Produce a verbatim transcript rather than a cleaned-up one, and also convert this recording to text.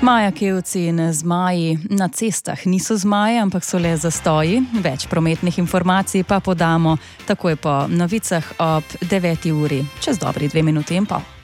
Majakevci in zmaji na cestah niso zmaji, ampak so le zastoji. Več prometnih informacij pa podamo takoj po novicah ob deveti uri, čez dobri dve minuti in pol.